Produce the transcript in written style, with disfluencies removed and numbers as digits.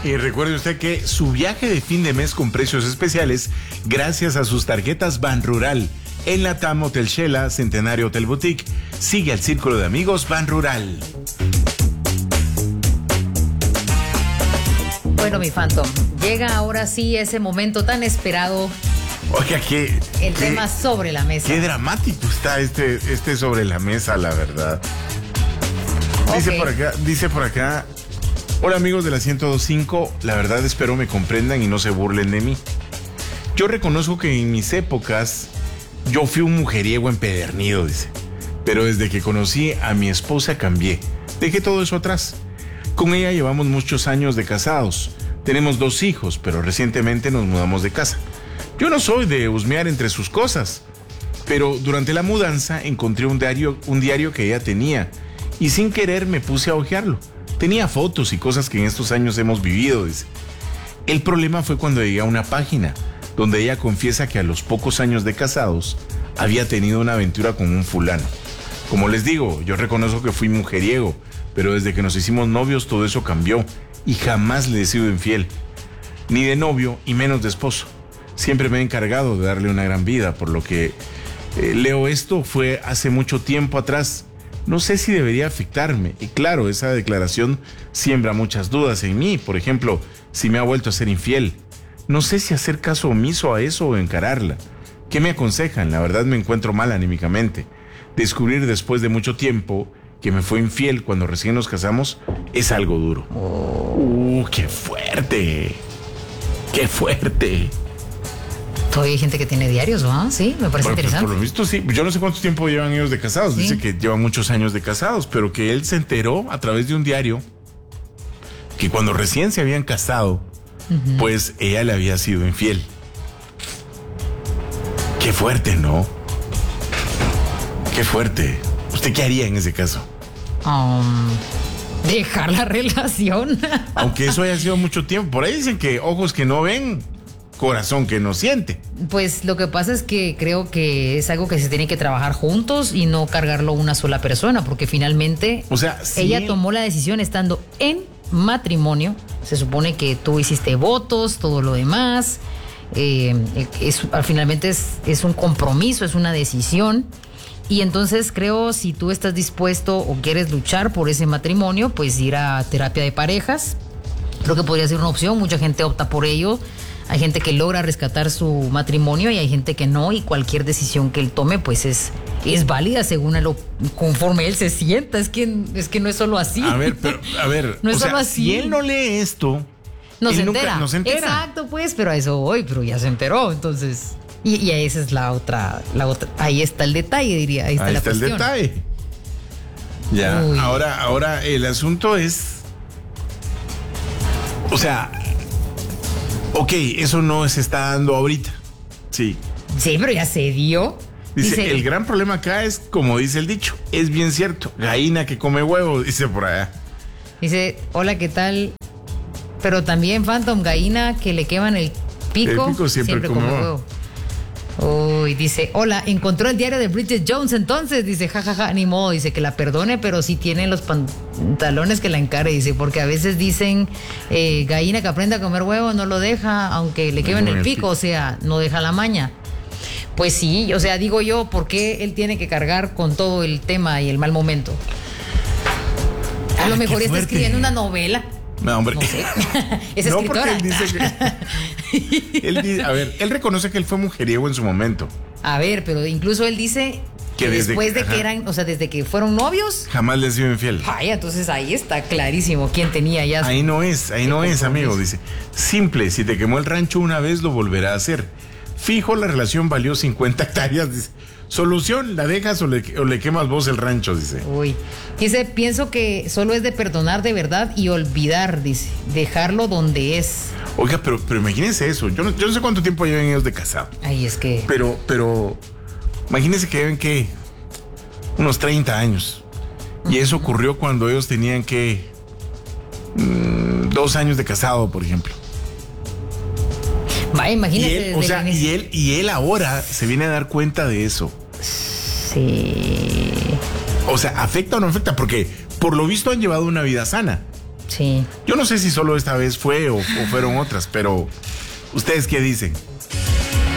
Y recuerde usted que su viaje de fin de mes con precios especiales gracias a sus tarjetas Banrural en la TAM Hotel Shela, Centenario Hotel Boutique. Sigue al círculo de amigos Banrural. Bueno, mi Phantom, llega ahora sí ese momento tan esperado. Oiga, el tema sobre la mesa. Qué dramático está este sobre la mesa, la verdad. Dice por acá, hola amigos de la 102.5, la verdad espero me comprendan y no se burlen de mí. Yo reconozco que en mis épocas yo fui un mujeriego empedernido, dice. Pero desde que conocí a mi esposa cambié. Dejé todo eso atrás. Con ella llevamos muchos años de casados. Tenemos 2 hijos, pero recientemente nos mudamos de casa. Yo no soy de husmear entre sus cosas, pero durante la mudanza encontré un diario que ella tenía y sin querer me puse a hojearlo. Tenía fotos y cosas que en estos años hemos vivido, dice. El problema fue cuando llegué a una página donde ella confiesa que a los pocos años de casados había tenido una aventura con un fulano. Como les digo, yo reconozco que fui mujeriego, pero desde que nos hicimos novios todo eso cambió y jamás le he sido infiel. Ni de novio y menos de esposo. Siempre me he encargado de darle una gran vida, por lo que leo esto fue hace mucho tiempo atrás. No sé si debería afectarme. Y claro, esa declaración siembra muchas dudas en mí. Por ejemplo, si me ha vuelto a ser infiel. No sé si hacer caso omiso a eso o encararla. ¿Qué me aconsejan? La verdad me encuentro mal anímicamente. Descubrir después de mucho tiempo que me fue infiel cuando recién nos casamos es algo duro. ¡Qué fuerte! ¡Qué fuerte! Todavía hay gente que tiene diarios, ¿no? Sí, me parece interesante. Por lo visto, sí. Yo no sé cuánto tiempo llevan ellos de casados. ¿Sí? Dice que llevan muchos años de casados, pero que él se enteró a través de un diario que cuando recién se habían casado, pues ella le había sido infiel. Qué fuerte, ¿no? Qué fuerte. ¿Usted qué haría en ese caso? Dejar la relación. Aunque eso haya sido mucho tiempo. Por ahí dicen que ojos que no ven, corazón que no siente. Pues lo que pasa es que creo que es algo que se tiene que trabajar juntos y no cargarlo una sola persona, porque finalmente ella tomó la decisión estando en matrimonio. Se supone que tú hiciste votos, todo lo demás. Finalmente es un compromiso, es una decisión. Y entonces creo, si tú estás dispuesto o quieres luchar por ese matrimonio, pues ir a terapia de parejas. Creo que podría ser una opción. Mucha gente opta por ello. Hay gente que logra rescatar su matrimonio y hay gente que no, y cualquier decisión que él tome pues es válida según conforme él se sienta. Es que no es solo así. A ver, no es solo así. Si él no lee esto, no se entera. No se entera. Exacto, pues, pero a eso voy, pero ya se enteró, entonces. Y esa es la otra. Ahí está el detalle, diría. Ahí está la cuestión. El detalle. Ya. Uy. Ahora el asunto es, o sea, ok, eso no se está dando ahorita. Sí. Sí, pero ya se dio. Dice, el gran problema acá es, como dice el dicho, es bien cierto, gallina que come huevo, dice por allá. Dice, hola, ¿qué tal? Pero también, Phantom, gallina que le queman el pico. El pico siempre come huevo. Uy, dice, hola, encontró el diario de Bridget Jones entonces, dice, jajaja, ni modo, dice que la perdone, pero si tiene los pantalones que la encare, dice, porque a veces dicen, gallina que aprenda a comer huevo no lo deja, aunque le quemen el pico, o sea, no deja la maña. Pues sí, o sea, digo yo, ¿por qué él tiene que cargar con todo el tema y el mal momento? A lo mejor está escribiendo una novela. No, hombre. No sé. Es escritora. No, porque él dice que... él reconoce que él fue mujeriego en su momento. A ver, pero incluso él dice que después de que eran, o sea, desde que fueron novios, jamás les dio infiel. Ay, entonces ahí está clarísimo quién tenía ya. Ahí no es, amigo, dice. Simple, si te quemó el rancho una vez, lo volverá a hacer. Fijo, la relación valió 50 hectáreas, dice. Solución, ¿la dejas o le quemas vos el rancho? Dice. Uy. Dice, pienso que solo es de perdonar de verdad y olvidar, dice. Dejarlo donde es. Oiga, pero imagínense eso. Yo no sé cuánto tiempo llevan ellos de casado. Ay, es que... Pero imagínense que lleven, ¿qué? Unos 30 años. Y eso ocurrió cuando ellos tenían, ¿qué? 2 años de casado, por ejemplo. Vaya, imagínese. Y él ahora se viene a dar cuenta de eso. Sí. O sea, ¿afecta o no afecta? Porque por lo visto han llevado una vida sana. Sí. Yo no sé si solo esta vez fue o fueron otras, pero ¿ustedes qué dicen?